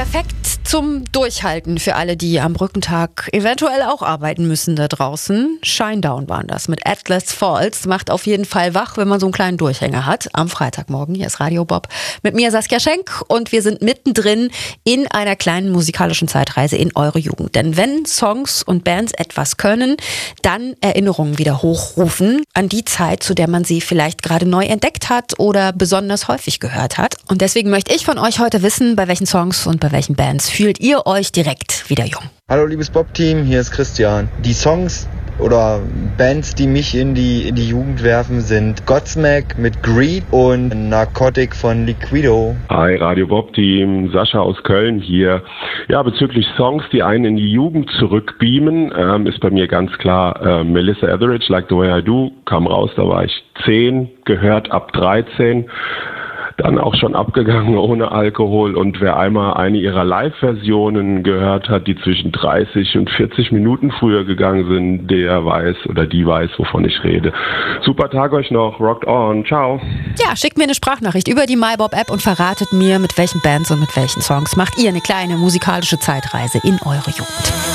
Perfekt zum Durchhalten für alle, die am Brückentag eventuell auch arbeiten müssen da draußen. Shinedown waren das mit Atlas Falls. Macht auf jeden Fall wach, wenn man so einen kleinen Durchhänger hat. Am Freitagmorgen. Hier ist Radio Bob mit mir, Saskia Schenk. Und wir sind mittendrin in einer kleinen musikalischen Zeitreise in eure Jugend. Denn wenn Songs und Bands etwas können, dann Erinnerungen wieder hochrufen an die Zeit, zu der man sie vielleicht gerade neu entdeckt hat oder besonders häufig gehört hat. Und deswegen möchte ich von euch heute wissen, bei welchen Songs und bei welchen Bands fühlt ihr euch direkt wieder jung? Hallo liebes Bob-Team, hier ist Christian. Die Songs oder Bands, die mich in die Jugend werfen, sind Godsmack mit Greed und Narcotic von Liquido. Hi Radio Bob-Team, Sascha aus Köln hier. Ja, bezüglich Songs, die einen in die Jugend zurückbeamen, ist bei mir ganz klar Melissa Etheridge, Like the Way I Do, kam raus, da war ich 10, gehört ab 13. Dann auch schon abgegangen ohne Alkohol, und wer einmal eine ihrer Live-Versionen gehört hat, die zwischen 30 und 40 Minuten früher gegangen sind, der weiß oder die weiß, wovon ich rede. Super Tag euch noch, rocked on, ciao. Ja, schickt mir eine Sprachnachricht über die MyBob-App und verratet mir, mit welchen Bands und mit welchen Songs macht ihr eine kleine musikalische Zeitreise in eure Jugend.